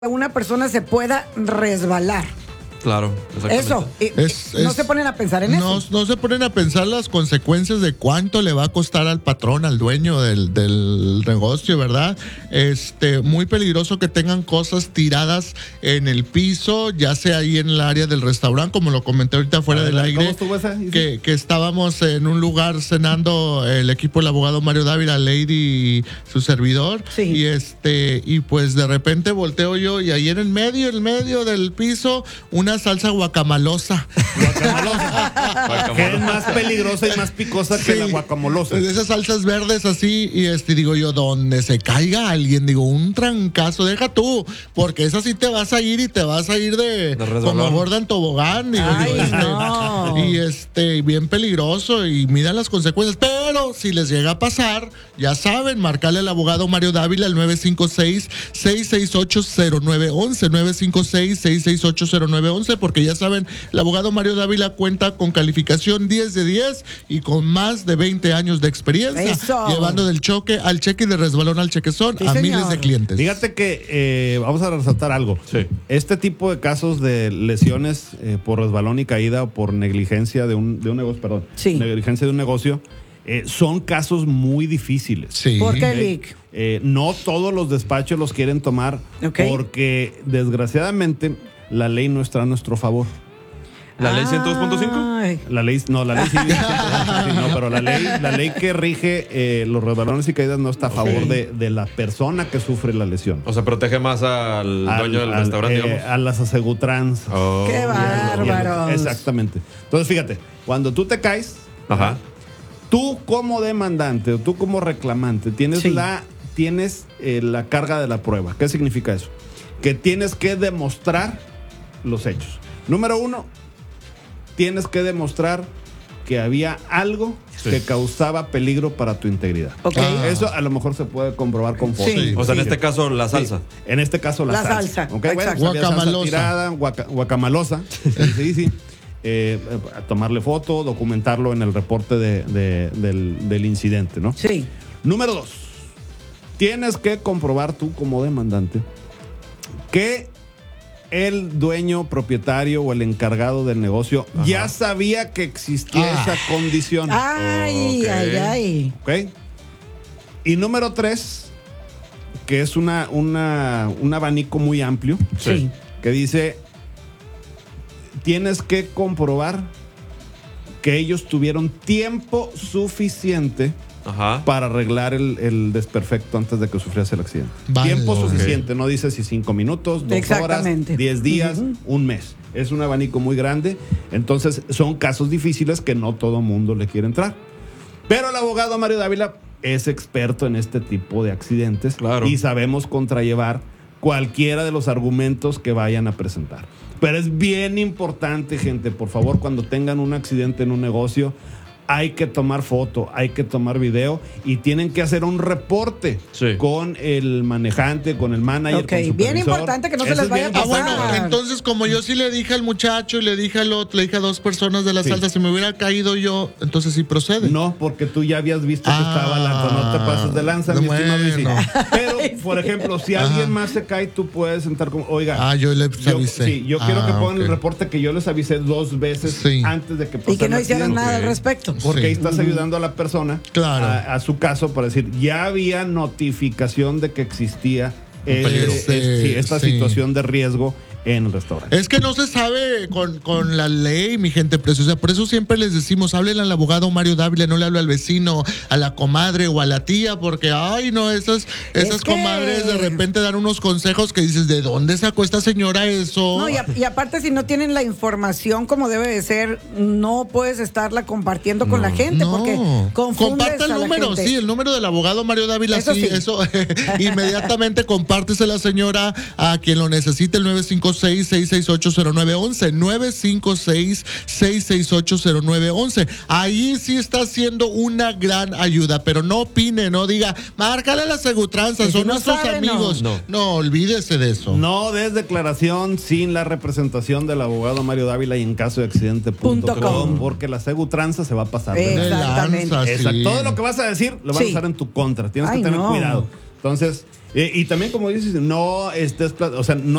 una persona se pueda resbalar. Claro, exactamente. Eso, no se ponen a pensar en eso. No se ponen a pensar las consecuencias de cuánto le va a costar al patrón, al dueño del negocio, ¿verdad? Muy peligroso que tengan cosas tiradas en el piso, ya sea ahí en el área del restaurante, como lo comenté ahorita fuera del aire, ¿Cómo estuvo esa? que estábamos en un lugar cenando el equipo del abogado Mario Dávila, Lady y su servidor, sí. y pues de repente volteo yo y ahí en el medio del piso, una salsa guacamalosa. Que es más peligrosa y más picosa que la guacamolosa. Esas salsas verdes así, y digo yo, donde se caiga alguien, digo, un trancazo, deja tú, porque esa sí te vas a ir y te vas a ir de como gorda en tobogán, digo. Ay, yo, no. Y bien peligroso, y miran las consecuencias, pero si les llega a pasar, ya saben, marcarle al abogado Mario Dávila al 956-668-0911, 956-668-0911, porque ya saben, el abogado Mario Dávila cuenta con calificación 10 de 10 y con más de 20 años de experiencia, Eso. llevando del choque al cheque y de resbalón al chequezón Sí, a señor. miles de clientes. Fíjate que vamos a resaltar algo. Sí. Este tipo de casos de lesiones por resbalón y caída o por negligencia de un negocio, perdón, Sí. negligencia de un negocio, son casos muy difíciles. Sí. ¿Por qué, Lick? No todos los despachos los quieren tomar porque desgraciadamente la ley no está a nuestro favor. ¿La ley 102.5? Ay. La ley, no, la ley sí, no, pero la ley que rige los resbalones y caídas no está a favor de la persona que sufre la lesión. O sea, protege más al dueño del restaurante, digamos. A las asegutrans. Oh. ¡Qué bárbaros! Exactamente. Entonces, fíjate, cuando tú te caes, Ajá. tú como demandante o tú como reclamante tienes Sí. la carga de la prueba. ¿Qué significa eso? Que tienes que demostrar los hechos. Número uno, tienes que demostrar que había algo que causaba peligro para tu integridad. Ok. Eso a lo mejor se puede comprobar con fotos. Sí. O sea, en este caso, la salsa. Sí. En este caso, la salsa. salsa. Ok, bueno, Exacto. había salsa Guacamalosa. tirada, guacamalosa. Sí. A tomarle foto, documentarlo en el reporte del incidente, ¿no? Sí. Número 2. Tienes que comprobar tú como demandante que el dueño, propietario o el encargado del negocio ya sabía que existía esa condición. Ay, ay. ¿Ok? Y número 3, que es un abanico muy amplio, Sí. que dice, tienes que comprobar que ellos tuvieron tiempo suficiente Ajá. para arreglar el desperfecto antes de que sufriese el accidente. Vale. Tiempo suficiente, no dice si 5 minutos, 2 horas, Exactamente. 10 días, un mes. Es un abanico muy grande, entonces son casos difíciles que no todo mundo le quiere entrar. Pero el abogado Mario Dávila es experto en este tipo de accidentes, Claro. y sabemos contrallevar cualquiera de los argumentos que vayan a presentar. Pero es bien importante, gente, por favor, cuando tengan un accidente en un negocio, hay que tomar foto, hay que tomar video y tienen que hacer un reporte con el manejante, con el manager, Ok, con su bien supervisor. importante que no se Eso les es vaya bien a Ah, bueno, pasar. entonces como yo sí le dije al muchacho y le dije al otro, le dije a 2 personas de la salsa, si me hubiera caído yo, entonces sí procede. No, porque tú ya habías visto que estaba no te pases de lanza, mi estimado Luisi. Pero, por ejemplo, si alguien más se cae, tú puedes sentar como, oiga. Yo les avisé. Yo quiero que pongan ok. el reporte que yo les avisé 2 veces antes de que pasara Y que no el hicieron accidente. nada al respecto. Porque ahí estás ayudando a la persona Claro. a su caso para decir, ya había notificación de que existía peligro. esta Sí. situación de riesgo en el restaurante. Es que no se sabe con la ley, mi gente preciosa. Por eso siempre les decimos, háblenle al abogado Mario Dávila, no le hable al vecino, a la comadre o a la tía, porque, ay, no, esas comadres de repente dan unos consejos que dices, ¿de dónde sacó esta señora eso? No, y aparte, si no tienen la información como debe de ser, no puedes estarla compartiendo con la gente, porque confundes comparte el a la número, gente. sí, el número del abogado Mario Dávila, Eso sí. eso inmediatamente compártese la señora a quien lo necesite, el 956-668-0911, 956-668-0911. Ahí sí está haciendo una gran ayuda, pero no opine, no diga, márcale a la Segutranza, Y si son no nuestros sabe, amigos. No, olvídese de eso. No des declaración sin la representación del abogado Mario Dávila y en caso de accidente.com, porque la Segutranza se va a pasar de Exactamente. lanza, sí. Todo lo que vas a decir lo van a usar en tu contra. Tienes que tener cuidado. Entonces, y también como dices, no estés, o sea, no